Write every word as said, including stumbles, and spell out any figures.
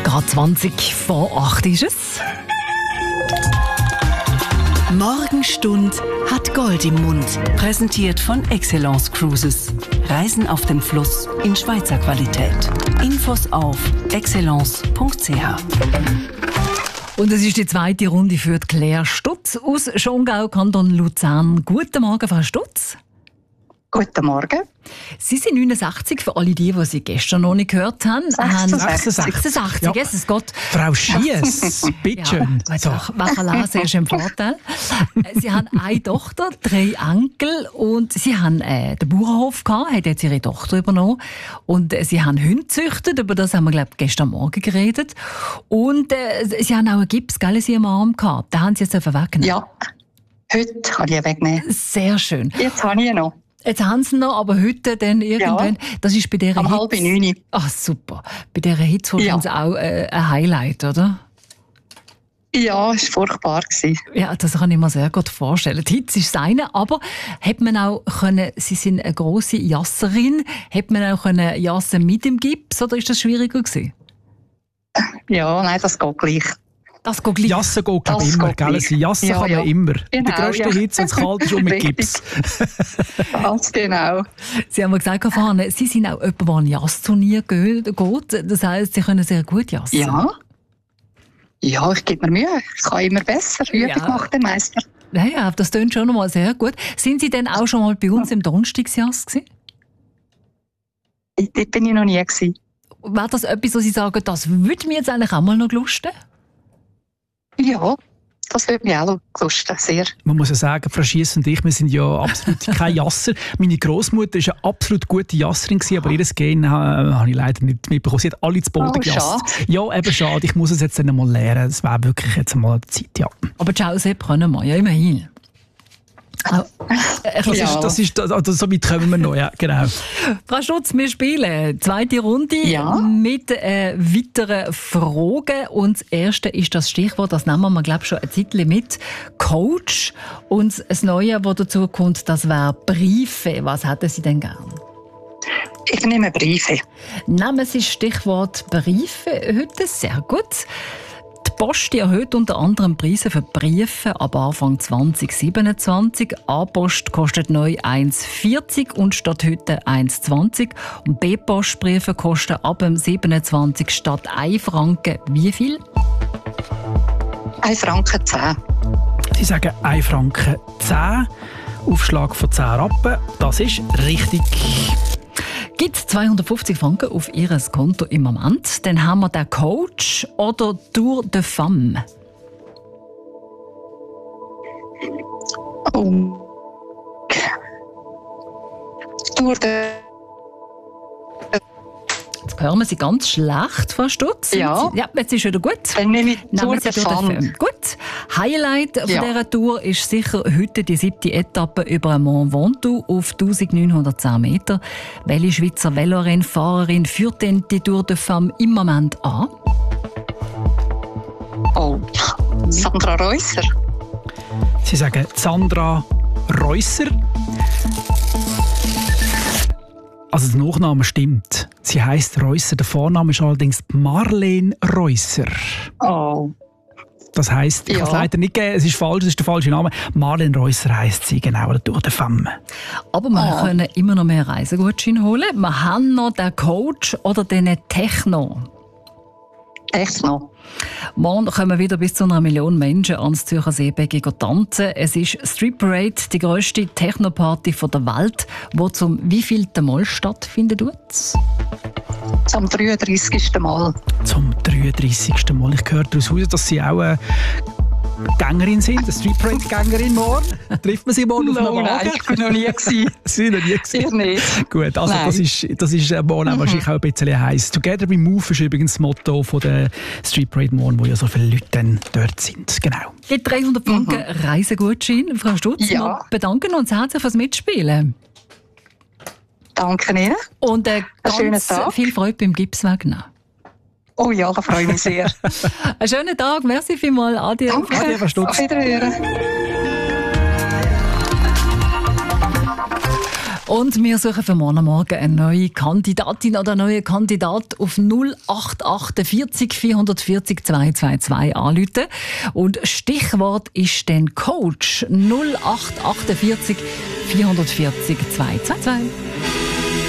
Gerade zwanzig vor acht ist es. Morgenstund hat Gold im Mund. Präsentiert von Excellence Cruises. Reisen auf dem Fluss in Schweizer Qualität. Infos auf excellence punkt c h. Und es ist die zweite Runde für Claire Stutz aus Schongau, Kanton Luzern. Guten Morgen, Frau Stutz. Guten Morgen. Sie sind neunundsechzig, für alle die, die Sie gestern noch nicht gehört haben. sechsundsechzig. sechsundsechzig, Ja. Jesus Gott. Frau Schiess, bitteschön. Ja, So. Wachalase ist im Vorteil. Sie haben eine Tochter, drei Enkel und Sie haben äh, den Bauernhof gehabt, hat jetzt Ihre Tochter übernommen. Und äh, Sie haben Hunde gezüchtet, über das haben wir, glaube ich, gestern Morgen geredet. Und äh, Sie haben auch einen Gips, gell, in Ihrem Arm gehabt. Den haben Sie jetzt weggenommen. Ja, heute kann ich ihn wegnehmen. Sehr schön. Jetzt habe ich ihn noch. Jetzt haben Sie ihn noch, aber heute dann irgendwann, Ja. das ist bei dieser Am halb neun. Ah, super. Bei dieser Hitze Ja. haben Sie auch äh, ein Highlight, oder? Ja, es war furchtbar. Ja, das kann ich mir sehr gut vorstellen. Die Hitze ist das eine, aber hat man auch können, Sie sind eine grosse Jasserin, hat man auch können jassen mit dem Gips, oder ist das schwieriger gewesen? Ja, nein, das geht gleich. Das geht gleich. Jassen geht, glaube ich, Das immer. geht Gell? gleich. Sie Jassen Ja, kann man ja. immer. In der Genau, grössten ja. Hitze, wenn es kalt ist und mit Richtig. Gips. Ganz genau. Sie haben mir gesagt, Frau Fahne, Sie sind auch jemand, der an Jassturnier geht. Das heisst, Sie können sehr gut jassen. Ja. Ja, ich gebe mir Mühe. Es kann immer besser. Übung Ja. macht den Meister. Ja, ja, das klingt schon mal sehr gut. Sind Sie denn auch schon mal bei uns im Donnerstagsjass gewesen? Ich- Dort bin ich noch nie gewesen. Wäre das etwas, wo Sie sagen, das würde mir jetzt eigentlich auch mal noch lusten? Ja, das würde mich auch lusten, sehr. Man muss ja sagen, Frau Schiess und ich, wir sind ja absolut keine Jasser. Meine Großmutter war eine absolut gute Jasserin, gewesen, aber ihr Gen äh, habe ich leider nicht mitbekommen. Sie hat alle zu Boden Oh, gejasst. Ja, eben schade. Ich muss es jetzt dann mal lernen. Das wäre wirklich jetzt mal eine Zeit, ja. Aber Ciao Sepp können wir, ja immerhin. Auch- Das, Ja. ist, das ist, also so weit kommen wir noch, ja, genau. Frau Stutz, wir spielen zweite Runde Ja. mit äh, weiteren Fragen. Und das erste ist das Stichwort, das nehmen wir, glaube ich, schon ein Zeitchen mit. Coach. Und das Neue, das dazu kommt, das wäre Briefe. Was hätten Sie denn gern? Ich nehme Briefe. Nehmen Sie das Stichwort Briefe heute. Sehr gut. Die Post erhöht unter anderem Preise für Briefe ab Anfang zwanzig siebenundzwanzig. A-Post kostet neu eins vierzig und statt heute eins zwanzig. Und B-Postbriefe kosten ab dem siebenundzwanzig statt ein Franken wie viel? ein Franken zehn. Sie sagen ein Franken zehn, Aufschlag von zehn Rappen. Das ist richtig. Gibt es zweihundertfünfzig Franken auf Ihr Konto im Moment? Dann haben wir den Coach oder Tour de Femme. Um. Durch den. Jetzt hören wir Sie ganz schlecht, Frau Stutz. Ja. Ja, jetzt ist wieder gut. Dann nehme ich Tour Nehmen Sie de Tour de Femme. Femme. Gut. Highlight von Ja. dieser Tour ist sicher heute die siebte Etappe über den Mont Ventoux auf neunzehnhundertzehn Meter. Welche Schweizer Velorennfahrerin führt denn die Tour de Femme im Moment an? Oh, Sandra Reusser. Sie sagen Sandra Reusser. Also der Nachname stimmt. Sie heisst Reusser. Der Vorname ist allerdings Marlene Reusser. Oh, Das heisst, ich Ja. kann es leider nicht geben, es ist falsch, es ist der falsche Name. Marlene Reusser heisst sie, genau, der Tour de Femme. Aber wir Ah. können immer noch mehr Reisegutscheine holen. Wir haben noch den Coach oder den Techno. echt noch. Morgen kommen wieder bis zu einer Million Menschen ans Zürcher Seebecken tanzen. Es ist Street Parade, die grösste Techno-Party der Welt, die zum wievielten Mal stattfinden tut. Zum dreiunddreißigsten Mal. Zum dreiunddreißigsten Mal. Ich höre daraus heraus, dass Sie auch eine Gängerin sind, eine Street Parade-Gängerin morgen. Trifft man Sie morgen auf No, einem nein, Wagen? ich bin noch nie gewesen. Sie sind noch nie gewesen. Ich nicht. Gut, also Nein. das ist, das ist morgen wahrscheinlich auch ein bisschen heiß. Together we move ist übrigens das Motto von der Street Parade morgen, wo ja so viele Leute dann dort sind. Genau. Die dreihundert Franken Reisegutschein, Frau Stutz. Ja. Wir bedanken uns herzlich fürs Mitspielen. Danke Ihnen. Und äh, schönen ganz Tag. viel Freude beim Gips wegnehmen. Oh ja, da freue ich mich sehr. Einen schönen Tag, merci vielmals. Adieu. Danke. Adi, Frau Stutz. Auf Wiederhören. Und wir suchen für morgen Morgen eine neue Kandidatin oder einen neuen Kandidat auf null acht achtundvierzig vierhundertvierzig zweihundertzweiundzwanzig anrufen. Und Stichwort ist dann Coach. null acht achtundvierzig vierhundertvierzig zweihundertzweiundzwanzig.